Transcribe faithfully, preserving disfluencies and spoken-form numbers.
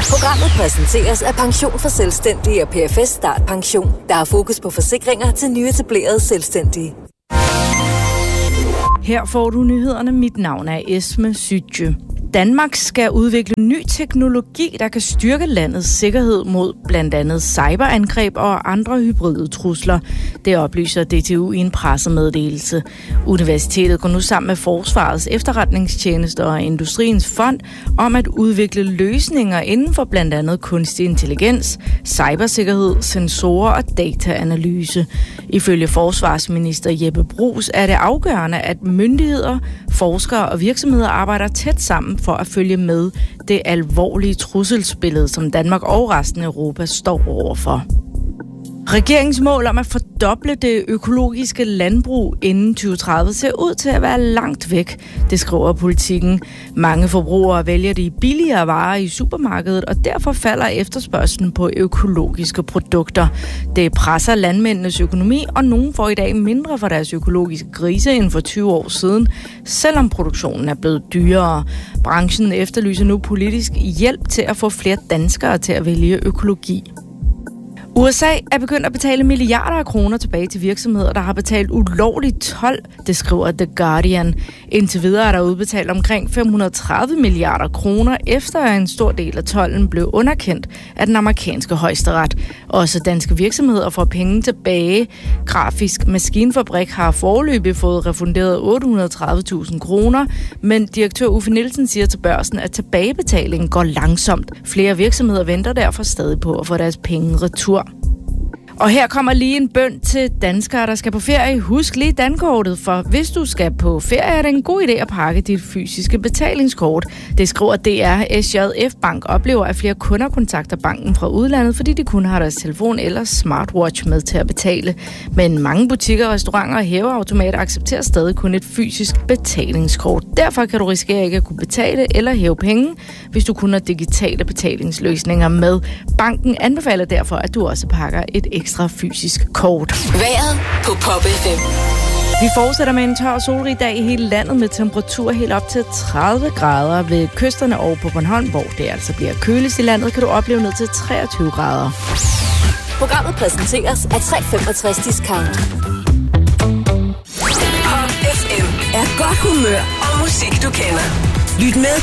Programmet præsenteres af Pension for Selvstændige og P F S Start Pension, der har fokus på forsikringer til nyetablerede selvstændige. Her får du nyhederne. Mit navn er Esme Sytje. Danmark skal udvikle ny teknologi, der kan styrke landets sikkerhed mod blandt andet cyberangreb og andre hybride trusler. Det oplyser D T U i en pressemeddelelse. Universitetet går nu sammen med Forsvarets efterretningstjeneste og Industriens Fond om at udvikle løsninger inden for blandt andet kunstig intelligens, cybersikkerhed, sensorer og dataanalyse. Ifølge forsvarsminister Jeppe Bruus er det afgørende, at myndigheder, forskere og virksomheder arbejder tæt sammen for at følge med det alvorlige trusselsbillede, som Danmark og resten af Europa står overfor. Regeringens mål om at fordoble det økologiske landbrug inden tyve tredive ser ud til at være langt væk, det skriver Politikken. Mange forbrugere vælger de billigere varer i supermarkedet, og derfor falder efterspørgslen på økologiske produkter. Det presser landmændenes økonomi, og nogen får i dag mindre for deres økologiske grise end for tyve år siden, selvom produktionen er blevet dyrere. Branchen efterlyser nu politisk hjælp til at få flere danskere til at vælge økologi. U S A er begyndt at betale milliarder af kroner tilbage til virksomheder, der har betalt ulovligt told, det skriver The Guardian. Indtil videre er der udbetalt omkring fem hundrede og tredive milliarder kroner, efter at en stor del af tolden blev underkendt af den amerikanske højesteret. Også danske virksomheder får penge tilbage. Grafisk Maskinfabrik har foreløbig fået refunderet otte hundrede og tredive tusind kroner, men direktør Uffe Nielsen siger til Børsen, at tilbagebetalingen går langsomt. Flere virksomheder venter derfor stadig på at få deres penge retur. Og her kommer lige en bøn til danskere, der skal på ferie. Husk lige dankortet, for hvis du skal på ferie, er det en god idé at pakke dit fysiske betalingskort. Det skriver D R. S J F Bank oplever, at flere kunder kontakter banken fra udlandet, fordi de kun har deres telefon eller smartwatch med til at betale. Men mange butikker, restauranter og hæveautomater accepterer stadig kun et fysisk betalingskort. Derfor kan du risikere ikke at kunne betale eller hæve penge, hvis du kun har digitale betalingsløsninger med. Banken anbefaler derfor, at du også pakker et ekstra fysisk kort. Vejret på Pop F M. Vi fortsætter med en tør og solrig dag i hele landet med temperatur helt op til tredive grader ved kysterne og på Bornholm, hvor det altså bliver køligst i landet, kan du opleve ned til treogtyve grader. Programmet præsenteres af tre femogtres Discount. Pop F M er godt humør og musik, du kender. Lyt med